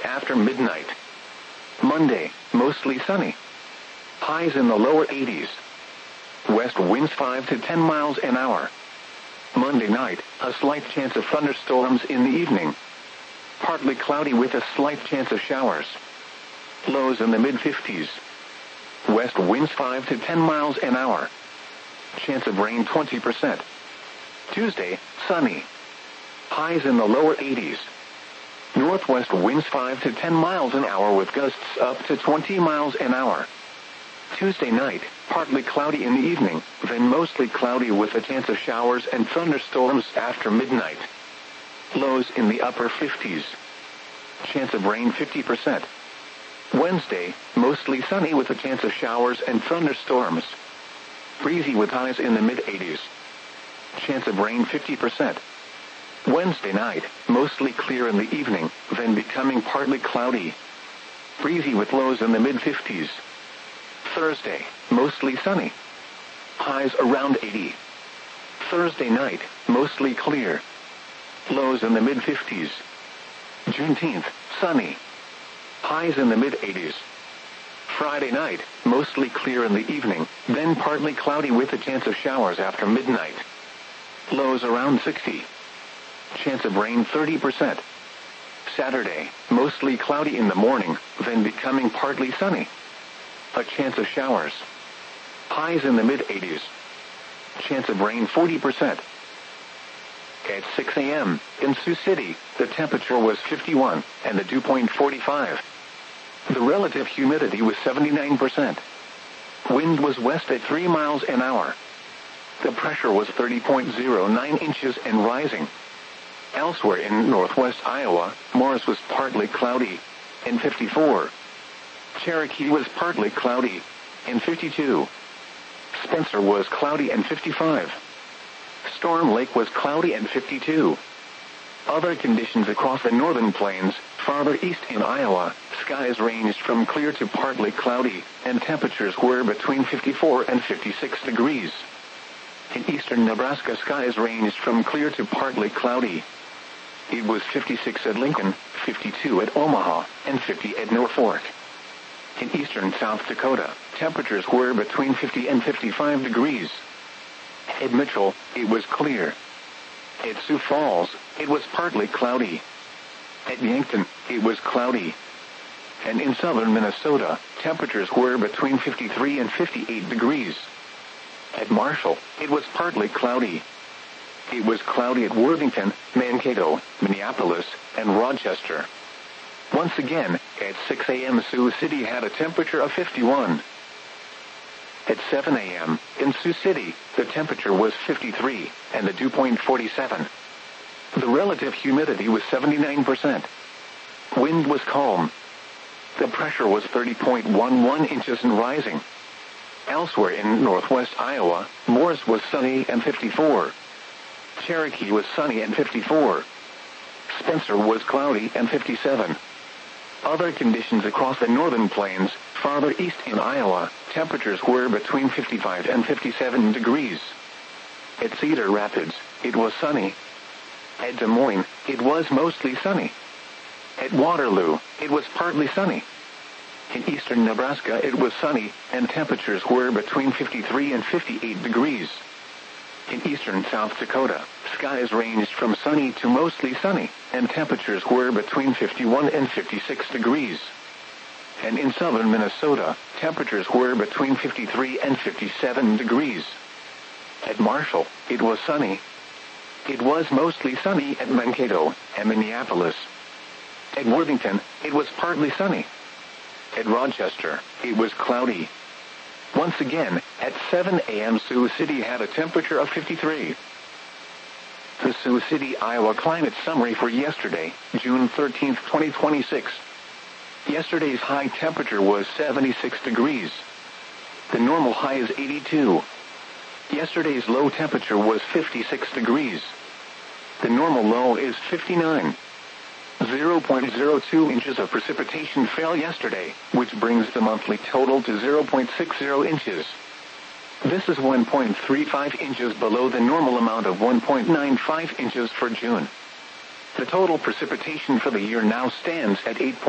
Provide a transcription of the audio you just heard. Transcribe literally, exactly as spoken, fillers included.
after midnight. Monday, mostly sunny. Highs in the lower eighties. West winds five to ten miles an hour. Monday night, a slight chance of thunderstorms in the evening. Partly cloudy with a slight chance of showers. Lows in the mid-fifties. West winds five to ten miles an hour. Chance of rain twenty percent. Tuesday, sunny. Highs in the lower eighties. Northwest winds five to ten miles an hour with gusts up to twenty miles an hour. Tuesday night, partly cloudy in the evening, then mostly cloudy with a chance of showers and thunderstorms after midnight. Lows in the upper fifties. Chance of rain fifty percent. Wednesday, mostly sunny with a chance of showers and thunderstorms. Breezy with highs in the mid-eighties. Chance of rain fifty percent. Wednesday night, mostly clear in the evening, then becoming partly cloudy. Breezy with lows in the mid-fifties. Thursday, mostly sunny. Highs around eighty. Thursday night, mostly clear. Lows in the mid-fifties. Juneteenth, sunny. Highs in the mid-eighties. Friday night, mostly clear in the evening, then partly cloudy with a chance of showers after midnight. Lows around sixty. Chance of rain thirty percent. Saturday, mostly cloudy in the morning, then becoming partly sunny. A chance of showers. Highs in the mid-eighties. Chance of rain forty percent. At six a.m., in Sioux City, the temperature was fifty-one, and the dew point forty-five. The relative humidity was seventy-nine percent. Wind was west at three miles an hour. The pressure was thirty point zero nine inches and rising. Elsewhere in northwest Iowa, Morris was partly cloudy, and fifty-four. Cherokee was partly cloudy, and fifty-two. Spencer was cloudy and fifty-five. Storm Lake was cloudy and fifty-two. Other conditions across the northern plains, farther east in Iowa, skies ranged from clear to partly cloudy, and temperatures were between fifty-four and fifty-six degrees. In eastern Nebraska, skies ranged from clear to partly cloudy. It was fifty-six at Lincoln, fifty-two at Omaha, and fifty at Norfolk. In eastern South Dakota, temperatures were between fifty and fifty-five degrees. At Mitchell, it was clear. At Sioux Falls, it was partly cloudy. At Yankton, it was cloudy. And in southern Minnesota, temperatures were between fifty-three and fifty-eight degrees. At Marshall, it was partly cloudy. It was cloudy at Worthington, Mankato, Minneapolis, and Rochester. Once again, at six a.m. Sioux City had a temperature of fifty-one. At seven a.m., in Sioux City, the temperature was fifty-three, and the dew point forty-seven. The relative humidity was seventy-nine percent. Wind was calm. The pressure was thirty point one one inches and rising. Elsewhere in northwest Iowa, Morris was sunny and fifty-four. Cherokee was sunny and fifty-four. Spencer was cloudy and fifty-seven. Other conditions across the northern plains, farther east in Iowa, temperatures were between fifty-five and fifty-seven degrees. At Cedar Rapids, it was sunny. At Des Moines, it was mostly sunny. At Waterloo, it was partly sunny. In eastern Nebraska, it was sunny, and temperatures were between fifty-three and fifty-eight degrees. In eastern South Dakota, skies ranged from sunny to mostly sunny, and temperatures were between fifty-one and fifty-six degrees. And in southern Minnesota, temperatures were between fifty-three and fifty-seven degrees. At Marshall, it was sunny. It was mostly sunny at Mankato and Minneapolis. At Worthington, it was partly sunny. At Rochester, it was cloudy. Once again, at seven a.m. Sioux City had a temperature of fifty-three. The Sioux City, Iowa climate summary for yesterday, June thirteenth, twenty twenty-six. Yesterday's high temperature was seventy-six degrees. The normal high is eighty-two. Yesterday's low temperature was fifty-six degrees. The normal low is fifty-nine. zero point zero two inches of precipitation fell yesterday, which brings the monthly total to zero point six zero inches. This is one point three five inches below the normal amount of one point nine five inches for June. The total precipitation for the year now stands at eight.